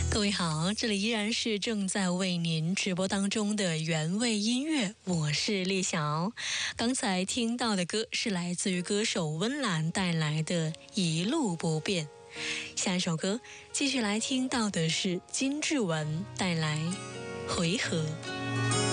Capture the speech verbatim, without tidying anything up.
各位好，这里依然是正在为您直播当中的原味音乐，我是丽晓。刚才听到的歌是来自于歌手温岚带来的《一路不变》。下一首歌继续来听到的是金志文带来《回合》。